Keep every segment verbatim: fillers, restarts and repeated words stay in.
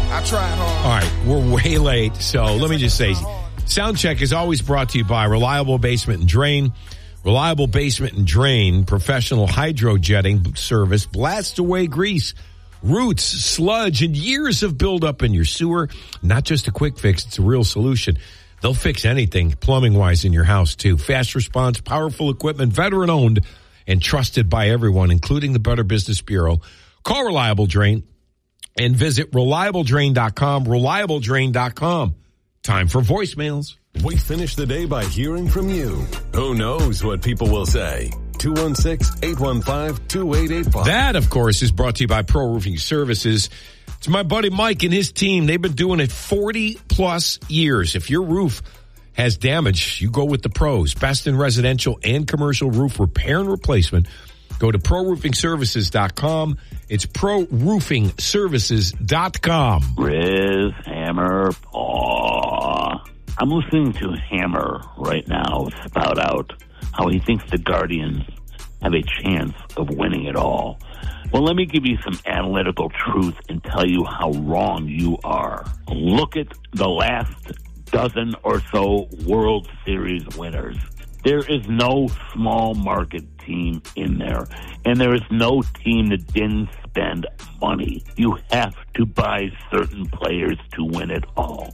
I tried hard. All right, we're way late, so let me just say, Soundcheck is always brought to you by Reliable Basement and Drain. Reliable Basement and Drain, professional hydrojetting service, blasts away grease, roots, sludge, and years of buildup in your sewer. Not just a quick fix, it's a real solution. They'll fix anything plumbing-wise in your house, too. Fast response, powerful equipment, veteran-owned, and trusted by everyone, including the Better Business Bureau. Call Reliable Drain and visit reliable drain dot com, reliable drain dot com. Time for voicemails. We finish the day by hearing from you. Who knows what people will say? two one six, eight one five, two eight eight five. That, of course, is brought to you by Pro Roofing Services. It's my buddy Mike and his team. They've been doing it forty plus years. If your roof has damage, you go with the pros. Best in residential and commercial roof repair and replacement. Go to pro roofing services dot com. It's pro roofing services dot com. Riz, Hammer, Paw. I'm listening to Hammer right now spout out how he thinks the Guardians have a chance of winning it all. Well, let me give you some analytical truth and tell you how wrong you are. Look at the last dozen or so World Series winners. There is no small market team in there, and there is no team that didn't spend money. You have to buy certain players to win it all.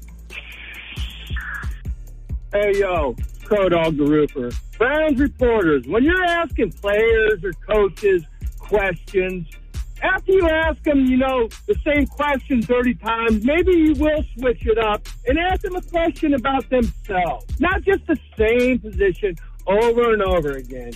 Hey, yo, Crow Dog the Roofer. Browns reporters, when you're asking players or coaches questions, after you ask them, you know, the same question thirty times, maybe you will switch it up and ask them a question about themselves. Not just the same position over and over again.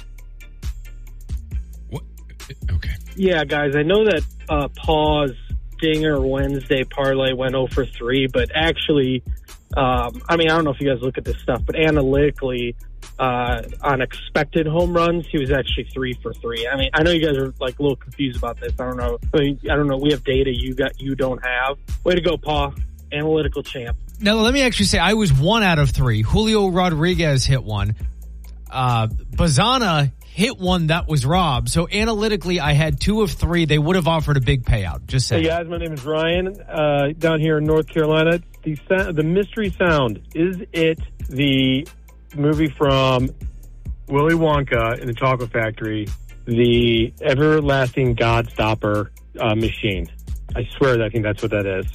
What? Okay. Yeah, guys, I know that uh, Paw's Dinger Wednesday parlay went oh for three, but actually, um, I mean, I don't know if you guys look at this stuff, but analytically, uh, on expected home runs, he was actually three for three. I mean, I know you guys are like a little confused about this. I don't know. I mean, I don't know. We have data you got, you don't have. Way to go, Paw. Analytical champ. Now, let me actually say I was one out of three. Julio Rodriguez hit one. Uh, Bazana hit one that was robbed. So analytically, I had two of three. They would have offered a big payout. Just saying. Hey guys, my name is Ryan. Uh, down here in North Carolina, the sa- the mystery sound, is it the movie from Willy Wonka in the Chocolate Factory, the everlasting Godstopper uh, machine? I swear that I think that's what that is.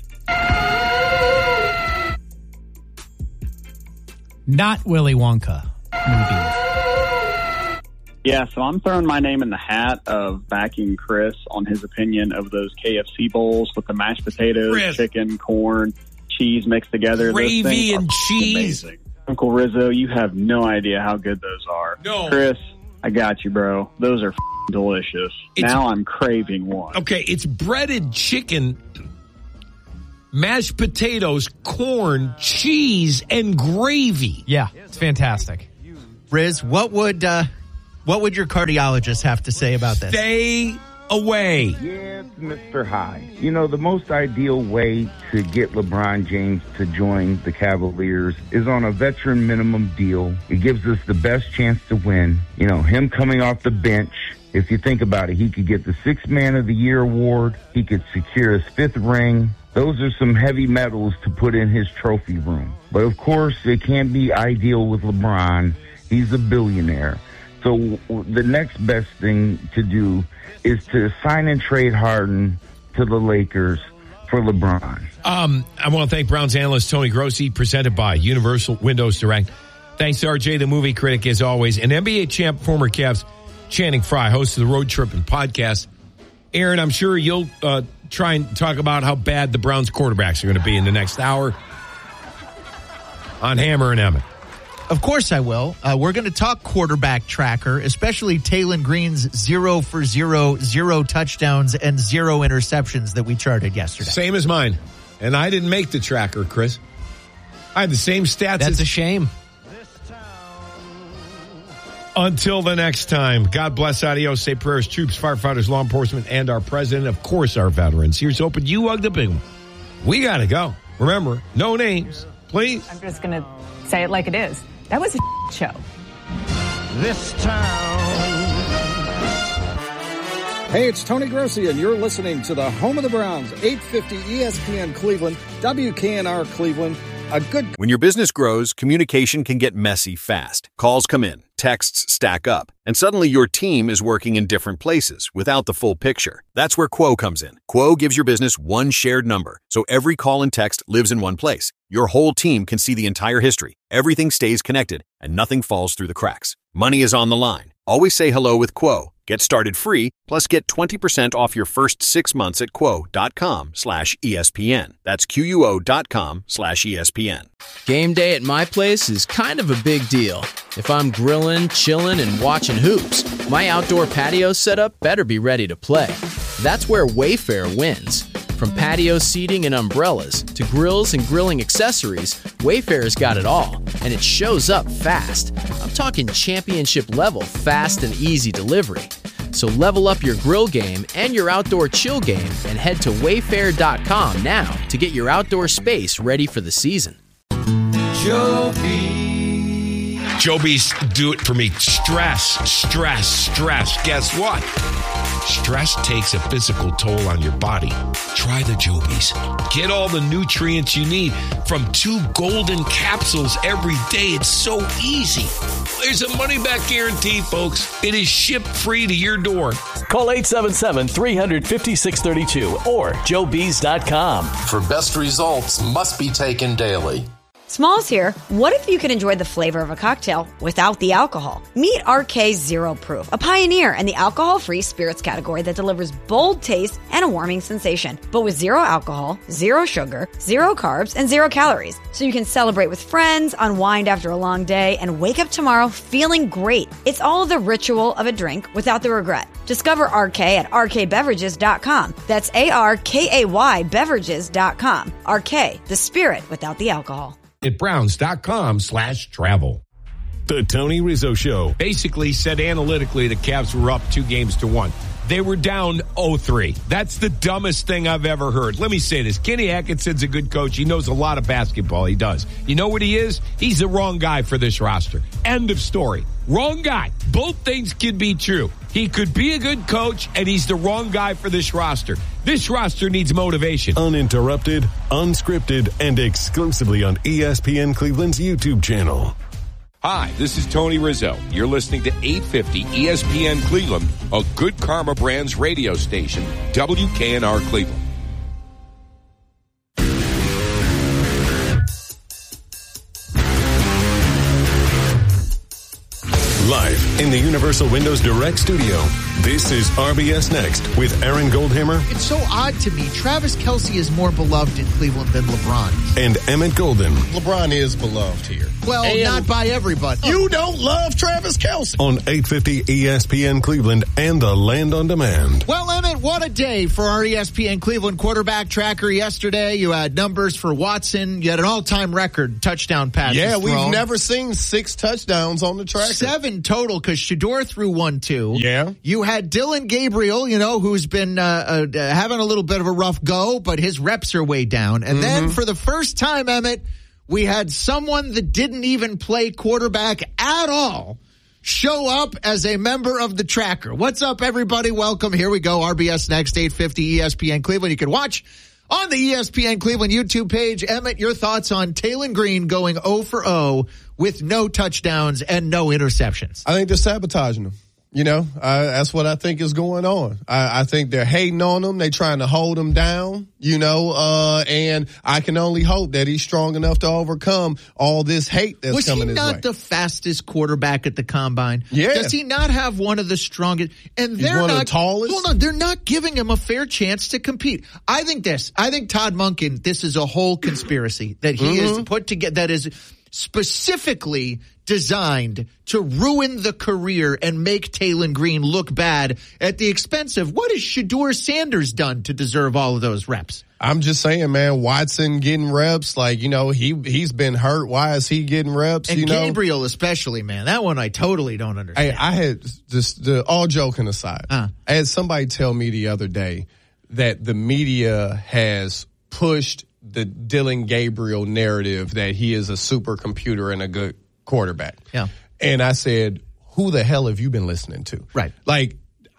Not Willy Wonka movie. Yeah, so I'm throwing my name in the hat of backing Chris on his opinion of those K F C bowls with the mashed potatoes, Chris. chicken, corn, cheese mixed together. Gravy those things and are cheese. Amazing. Uncle Rizzo, you have no idea how good those are. No. Chris, I got you, bro. Those are f***ing delicious. It's- now I'm craving one. Okay, it's breaded chicken, mashed potatoes, corn, cheese, and gravy. Yeah, it's fantastic. Riz, what would uh, what would your cardiologist have to say about this? Stay away. Yes, Mister Hyde. You know, the most ideal way to get LeBron James to join the Cavaliers is on a veteran minimum deal. It gives us the best chance to win. You know, him coming off the bench. If you think about it, he could get the Sixth Man of the Year award. He could secure his fifth ring. Those are some heavy metals to put in his trophy room. But of course, it can't be ideal with LeBron. He's a billionaire. So the next best thing to do is to sign and trade Harden to the Lakers for LeBron. Um, I want to thank Browns analyst Tony Grossi, presented by Universal Windows Direct. Thanks to R J, the movie critic, as always. And N B A champ, former Cavs, Channing Frye, host of the Road Trip and podcast. Aaron, I'm sure you'll uh, try and talk about how bad the Browns quarterbacks are going to be in the next hour on Hammer and Emmett. Of course I will. Uh, we're going to talk quarterback tracker, especially Taylon Green's zero for zero, zero touchdowns and zero interceptions that we charted yesterday. Same as mine. And I didn't make the tracker, Chris. I had the same stats. That's as- a shame. Until the next time, God bless, adios, say prayers, troops, firefighters, law enforcement, and our president, of course, our veterans. Here's hoping you hug the big one. We got to go. Remember, no names, please. I'm just going to say it like it is. That was a show. This town Hey, it's Tony Grossi, and you're listening to the home of the Browns, eight fifty E S P N Cleveland, W K N R Cleveland. A good. When your business grows, communication can get messy fast. Calls come in, texts stack up, and suddenly your team is working in different places without the full picture. That's where Quo comes in. Quo gives your business one shared number, so every call and text lives in one place. Your whole team can see the entire history. Everything stays connected, and nothing falls through the cracks. Money is on the line. Always say hello with Quo. Get started free, plus get twenty percent off your first six months at quo.com slash ESPN. That's Q-U-O dot com slash ESPN. Game day at my place is kind of a big deal. If I'm grilling, chilling, and watching hoops, my outdoor patio setup better be ready to play. That's where Wayfair wins. From patio seating and umbrellas to grills and grilling accessories, Wayfair's got it all, and it shows up fast. I'm talking championship level fast and easy delivery. So level up your grill game and your outdoor chill game and head to wayfair dot com now to get your outdoor space ready for the season. Joby. Joby's do it for me. Stress, stress, stress. Guess what? Stress takes a physical toll on your body. Try the Jobies. Get all the nutrients you need from two golden capsules every day. It's so easy. There's a money-back guarantee, folks. It is shipped free to your door. Call eight seven seven, three five six three two or joe bees dot com. For best results, must be taken daily. Smalls here. What if you could enjoy the flavor of a cocktail without the alcohol? Meet R K Zero Proof, a pioneer in the alcohol-free spirits category that delivers bold taste and a warming sensation, but with zero alcohol, zero sugar, zero carbs, and zero calories. So you can celebrate with friends, unwind after a long day, and wake up tomorrow feeling great. It's all the ritual of a drink without the regret. Discover R K at R K beverages dot com. That's A R K A Y beverages dot com. R K, the spirit without the alcohol. At browns.com slash travel. The Tony Rizzo Show. Basically said analytically the Cavs were up two games to one. They were down oh three. That's the dumbest thing I've ever heard. Let me say this. Kenny Atkinson's a good coach. He knows a lot of basketball. He does. You know what he is? He's the wrong guy for this roster. End of story. Wrong guy. Both things can be true. He could be a good coach, and he's the wrong guy for this roster. This roster needs motivation. Uninterrupted, unscripted, and exclusively on E S P N Cleveland's YouTube channel. Hi, this is Tony Rizzo. You're listening to eight fifty E S P N Cleveland, a Good Karma Brands radio station, W K N R Cleveland. Live in the Universal Windows Direct studio, this is R B S Next with Aaron Goldhammer. It's so odd to me. Travis Kelce is more beloved in Cleveland than LeBron. And Emmett Golden. LeBron is beloved here. Well, and not by everybody. You don't love Travis Kelce. On eight fifty E S P N Cleveland and the Land on Demand. Well, Emmett, what a day for our E S P N Cleveland quarterback tracker yesterday. You had numbers for Watson. You had an all-time record touchdown passes Yeah, we've thrown. never seen six touchdowns on the tracker. Seven total because Shedeur threw one, too. Yeah. You had Dylan Gabriel, you know, who's been uh, uh, having a little bit of a rough go, but his reps are way down. And mm-hmm. then for the first time, Emmett, we had someone that didn't even play quarterback at all show up as a member of the tracker. What's up, everybody? Welcome. Here we go. R B S Next, eight fifty E S P N Cleveland. You can watch on the E S P N Cleveland YouTube page. Emmett, your thoughts on Taylon Green going oh for oh with no touchdowns and no interceptions? I think they're sabotaging him. You know, uh, that's what I think is going on. I, I think they're hating on him. They're trying to hold him down, you know, uh, and I can only hope that he's strong enough to overcome all this hate that's Was coming his way. Was he not the fastest quarterback at the combine? Yeah. Does he not have one of the strongest? And they're he's one not, of the tallest? Hold on, they're not giving him a fair chance to compete. I think this. I think Todd Monken, this is a whole conspiracy that he mm-hmm. is put together, that is specifically designed to ruin the career and make Taylon Green look bad at the expense of what has Shedeur Sanders done to deserve all of those reps? I'm just saying, man, Watson getting reps, like, you know, he, he's been hurt. Why is he getting reps? And you know? Gabriel especially, man. That one I totally don't understand. Hey, I had just the all joking aside. Uh. I had somebody tell me the other day that the media has pushed the Dylan Gabriel narrative that he is a supercomputer and a good quarterback. Yeah. And I said, who the hell have you been listening to? Right. Like,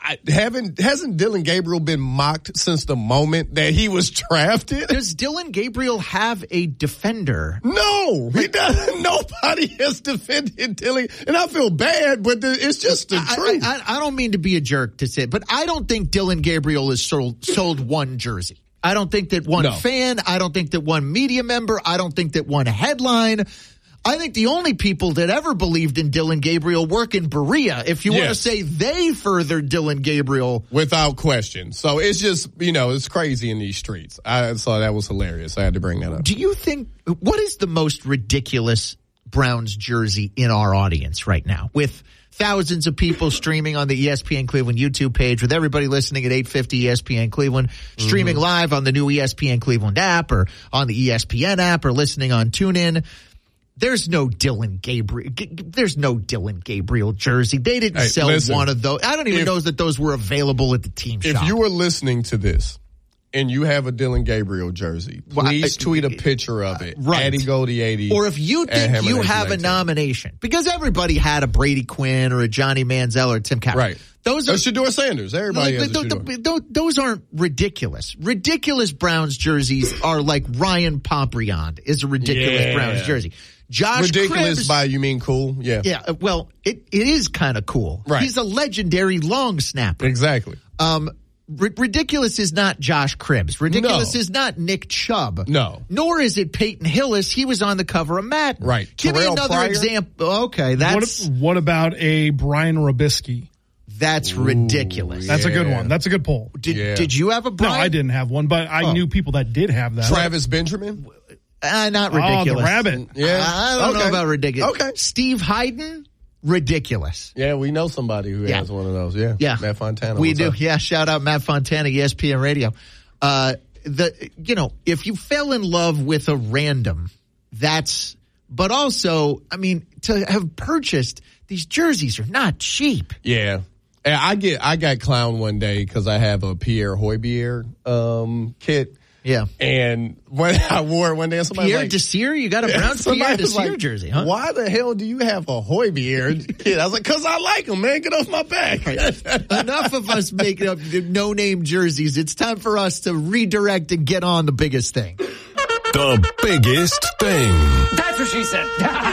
I haven't hasn't Dylan Gabriel been mocked since the moment that he was drafted? Does Dylan Gabriel have a defender? No, he doesn't. Nobody has defended Dylan, and I feel bad, but the, it's just the I, truth. I, I, I don't mean to be a jerk to say it, but I don't think Dylan Gabriel has sold, sold one jersey. I don't think that one No. fan, I don't think that one media member, I don't think that one headline. I think the only people that ever believed in Dylan Gabriel work in Berea. If you want to Yes. say they furthered Dylan Gabriel. Without question. So it's just, you know, it's crazy in these streets. I saw that was hilarious. I had to bring that up. Do you think, what is the most ridiculous Browns jersey in our audience right now? With thousands of people streaming on the E S P N Cleveland YouTube page, with everybody listening at eight fifty E S P N Cleveland, streaming Mm-hmm. live on the new E S P N Cleveland app or on the E S P N app or listening on TuneIn. There's no Dylan Gabriel. There's no Dylan Gabriel jersey. They didn't Hey, sell listen, one of those. I don't even if- know that those were available at the team If shop. you were listening to this and you have a Dylan Gabriel jersey, Well, I- please tweet a picture of it. Right. Addy Goldie eighty. Or if you at think Hammer you Nation have a nineteen. nomination, because everybody had a Brady Quinn or a Johnny Manziel or a Tim Kaepernick. Right. Those are Or Shedeur Sanders. Everybody like, has a th- th- Shedeur. th- those aren't ridiculous. Ridiculous Browns jerseys are like Ryan Pompriand is a ridiculous Yeah. Browns jersey. Josh Ridiculous Cribbs, by you mean cool? Yeah. yeah, uh, well, it, it is kind of cool. Right. He's a legendary long snapper. Exactly. Um, r- ridiculous is not Josh Cribbs. Ridiculous No. is not Nick Chubb. No. Nor is it Peyton Hillis. He was on the cover of Madden. Right. Give me Terrell another Pryor? example. Okay, that's What, what about a Brian Robisky? that's ridiculous. That's a good Yeah. one. That's a good poll. Did Yeah. Did you have a No, Brian? I didn't have one, but I Oh. knew people that did have that. Travis Benjamin? Uh, not Oh, the ridiculous. rabbit. Yeah. I don't know Okay. about ridiculous. Okay. Steve Hayden, ridiculous. Yeah, we know somebody who Yeah. has one of those. Yeah. Yeah. Matt Fontana. We what's do. up? Yeah, shout out Matt Fontana, E S P N Radio. Uh, the you know, if you fell in love with a random, that's. But also, I mean, to have purchased these jerseys are not cheap. Yeah. And I get I got clowned one day because I have a Pierre Hoybier um, kit. Yeah. And when I wore it one day, somebody Pierre was like, Desir, you got a Browns Pierre somebody was Desir like, jersey, huh? Why the hell do you have a Hoybier kit? I was like, because I like them, man. Get off my back. Enough of us making up no-name jerseys. It's time for us to redirect and get on the biggest thing. The biggest thing. That's what she said.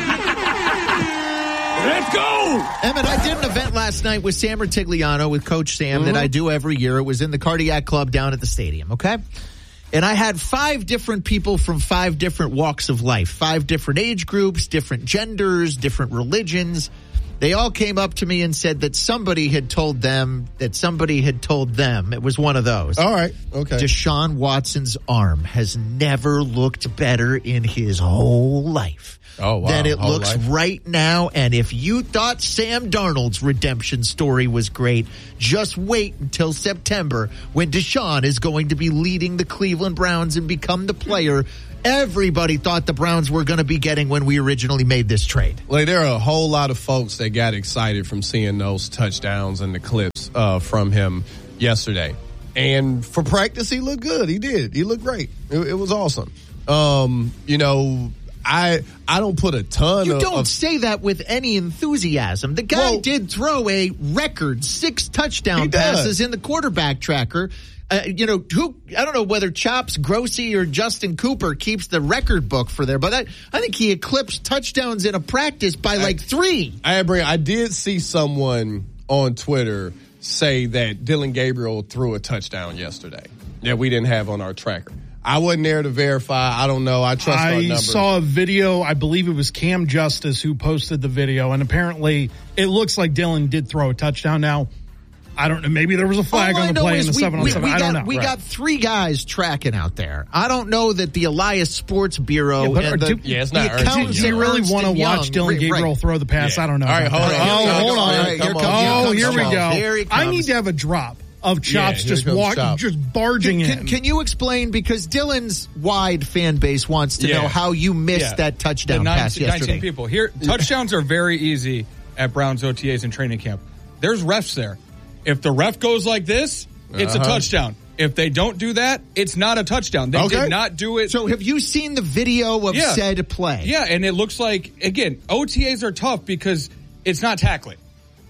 Let's go! Emmett, I did an event last night with Sam Rutigliano, with Coach Sam, that I do every year. It was in the Cardiac Club down at the stadium, okay? And I had five different people from five different walks of life, five different age groups, different genders, different religions. They all came up to me and said that somebody had told them that somebody had told them. It was one of those. All right. Okay. Deshaun Watson's arm has never looked better in his whole life. Oh, wow. Than it Whole looks life. right now. And if you thought Sam Darnold's redemption story was great, just wait until September when Deshaun is going to be leading the Cleveland Browns and become the player everybody thought the Browns were going to be getting when we originally made this trade. Like, there are a whole lot of folks that got excited from seeing those touchdowns and the clips uh, from him yesterday. And for practice, he looked good. He did. He looked great. It, it was awesome. Um, you know, I I don't put a ton You of... don't of- say that with any enthusiasm. The guy Well- did throw a record six touchdown He does. passes in the quarterback tracker. Uh, you know, who I don't know whether Chops Grossi or Justin Cooper keeps the record book for there, but I, I think he eclipsed touchdowns in a practice by like three. I agree. I did see someone on Twitter say that Dylan Gabriel threw a touchdown yesterday that we didn't have on our tracker. I wasn't there to verify. I don't know. I trust our I numbers. saw a video. I believe it was Cam Justice who posted the video, and apparently it looks like Dylan did throw a touchdown. Now, I don't know. Maybe there was a flag All I on the know play in is the we, seven on we, seven. we I don't got, know. We Right. got three guys tracking out there. I don't know that the Elias Sports Bureau Yeah, but and are- the, do- Yeah, it's the not urgent. accountants Do you at really Ernst want to and watch Young- Dylan right, Gabriel right. throw the pass? Yeah. I don't know. All right, about hold that. on. Oh, Here we hold go. on. All right, Here come comes- on. here Oh, comes here we Chops. go. Here he I comes. need to have a drop of Chops here just comes walk, Chop. just barging Can, in. can you explain, because Dylan's wide fan base wants to Yeah. know how you missed Yeah. that touchdown The pass nineteen, yesterday. nineteen people. Here, touchdowns are very easy at Browns O T As and training camp. There's refs there. If the ref goes like this, it's Uh-huh. a touchdown. If they don't do that, it's not a touchdown. They Okay. did not do it. So have you seen the video of Yeah. said play? Yeah, and it looks like, again, O T As are tough because it's not tackling.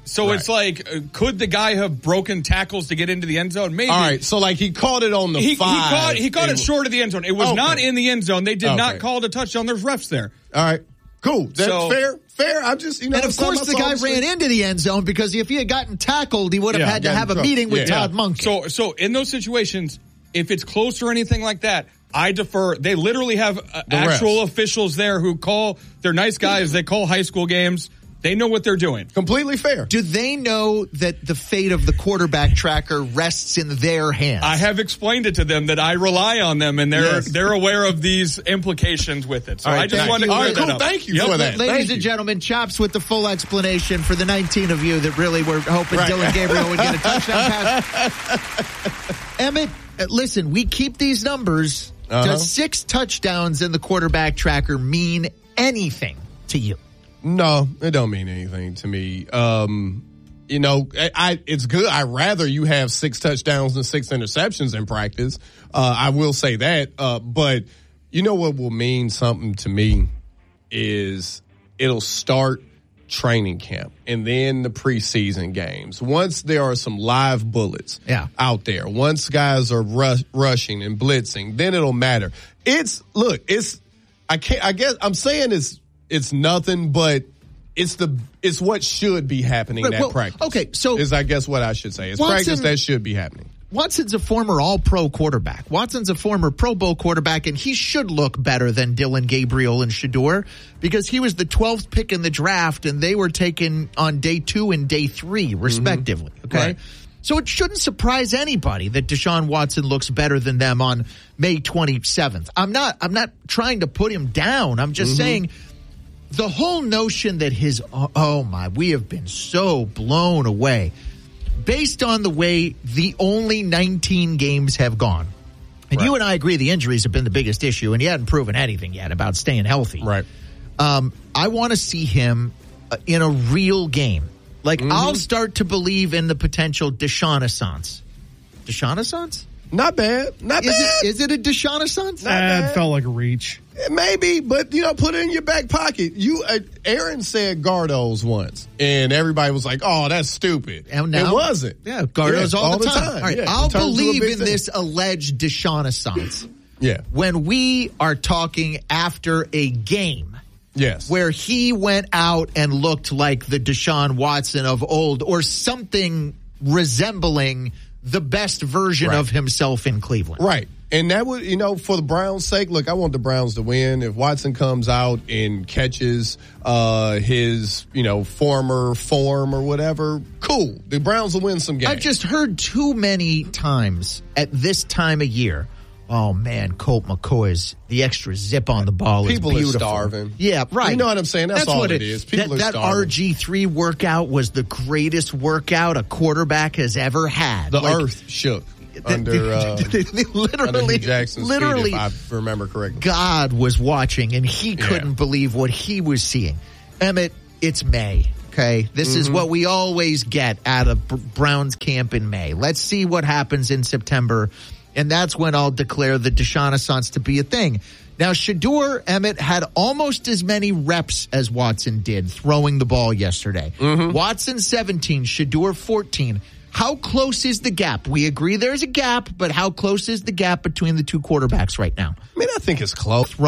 So Right. it's like, uh, could the guy have broken tackles to get into the end zone? Maybe. All right, so like he caught it on the he, five. He caught, he caught and- it short of the end zone. It was Okay. not in the end zone. They did Okay. not call it a touchdown. There's refs there. All right, cool. That's So- fair. Fair. I'm just, you know. And of course, the guy ran into the end zone because if he had gotten tackled, he would have Yeah, had to got in have a trouble. meeting with Yeah. Todd Monken. So, so in those situations, if it's close or anything like that, I defer. They literally have uh, The actual refs. officials there who call. They're nice guys. They call high school games. They know what they're doing. Completely fair. Do they know that the fate of the quarterback tracker rests in their hands? I have explained it to them that I rely on them, and they're Yes. they're aware of these implications with it. So All right, I just thank wanted to you. clear All right, that cool. up. Thank you Yep. for that. Ladies Thank and you. gentlemen, Chops with the full explanation for the nineteen of you that really were hoping Right. Dylan Gabriel would get a touchdown pass. Emmett, uh, listen, we keep these numbers. Uh-huh. Does six touchdowns in the quarterback tracker mean anything to you? No, it don't mean anything to me. Um, you know, I, I it's good. I rather you have six touchdowns than six interceptions in practice. Uh, I will say that. Uh, but you know what will mean something to me is it'll start training camp and then the preseason games. Once there are some live bullets yeah. out there, once guys are rush, rushing and blitzing, then it'll matter. It's look, it's I can't. I guess I'm saying it's. It's nothing, but it's the it's what should be happening Right, at well, practice. okay, so- is I guess what I should say. It's Watson- practice that should be happening. Watson's a former all-pro quarterback. Watson's a former Pro Bowl quarterback, and he should look better than Dylan Gabriel and Shedeur because he was the twelfth pick in the draft, and they were taken on day two and day three, respectively. Okay? Right. So it shouldn't surprise anybody that Deshaun Watson looks better than them on May twenty-seventh. I'm not, I'm not trying to put him down. I'm just saying the whole notion that his, oh, oh my, we have been so blown away based on the way the only nineteen games have gone. And Right. you and I agree the injuries have been the biggest issue, and he hadn't proven anything yet about staying healthy. Right. Um, I want to see him uh, in a real game. Like, I'll start to believe in the potential Deshaun-assance. Deshaun-assance? Not bad. Not Is bad. it, is it a Deshaun-assance? Not Eh, bad. it felt like a reach. Maybe, but you know, put it in your back pocket. You, uh, Aaron said Gardos once, and everybody was like, "Oh, that's stupid." And now, it wasn't. Yeah, Gardos Yeah, all, the time. All right, Yeah, it I'll turns into a believe big in thing. this alleged Deshaun-assance Yeah. when we are talking after a game. Yes. Where he went out and looked like the Deshaun Watson of old or something resembling the best version Right. of himself in Cleveland. Right. And that would, you know, for the Browns' sake, look, I want the Browns to win. If Watson comes out and catches uh, his, you know, former form or whatever, cool. The Browns will win some games. I've just heard too many times at this time of year, oh man, Colt McCoy's, the extra zip on the ball People is are beautiful. starving. Yeah, right. You know what I'm saying? That's all what it is. that People are that starving. R G three workout was the greatest workout a quarterback has ever had. The Like, earth shook under, uh, literally, under Hugh Jackson's literally, feet, if I remember correctly. God was watching, and he couldn't Yeah. believe what he was seeing. Emmett, it's May. Okay, this is Mhm. what we always get out of Br- Browns camp in May. Let's see what happens in September, and that's when I'll declare the Deshaun-assance to be a thing. Now, Shedeur, Emmett, had almost as many reps as Watson did throwing the ball yesterday. Watson seventeen, Shedeur fourteen. How close is the gap? We agree there's a gap, but how close is the gap between the two quarterbacks right now? I mean, I think it's close.